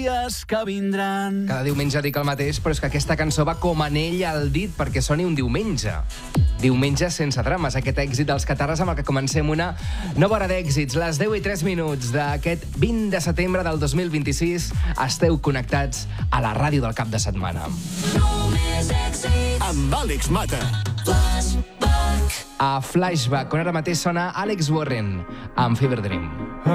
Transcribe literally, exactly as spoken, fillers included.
dies que vindran. Cada diumenge dic el mateix, però és que aquesta cançó va com anell al dit perquè soni un diumenge. Diumenge sense drames, aquest èxit dels Catarres amb el que comencem una nova hora d'èxits. Les deu i tres minuts d'aquest vint de setembre del dos mil vint-i-sis esteu connectats a la ràdio del cap de setmana. Amb Àlex Mata. A Flashback, on ara mateix sona Alex Warren amb Fever Dream.